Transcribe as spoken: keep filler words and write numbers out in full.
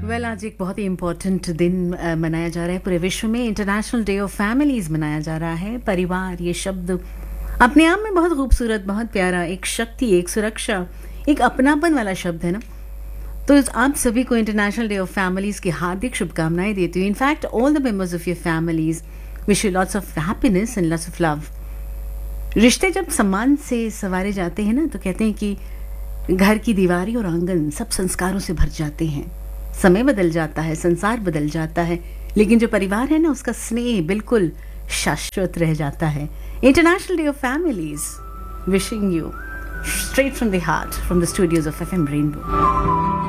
Well आज एक बहुत ही इम्पोर्टेंट दिन अ, मनाया जा रहा है पूरे विश्व में। इंटरनेशनल डे ऑफ फैमिलीज मनाया जा रहा है। परिवार ये शब्द अपने आप में बहुत खूबसूरत, बहुत प्यारा, एक शक्ति, एक सुरक्षा, एक अपनापन वाला शब्द है ना। तो आप सभी को इंटरनेशनल डे ऑफ फैमिलीज की हार्दिक शुभकामनाएं देती हूँ। In fact all the members of your families wish you lots of happiness and lots of love. रिश्ते जब सम्मान से संवारे जाते हैं ना, तो कहते हैं कि घर की दीवारी और आंगन सब संस्कारों से भर जाते हैं। समय बदल जाता है, संसार बदल जाता है, लेकिन जो परिवार है ना, उसका स्नेह बिल्कुल शाश्वत रह जाता है। International day of families, wishing you straight from the heart, from the studios of F M rainbow.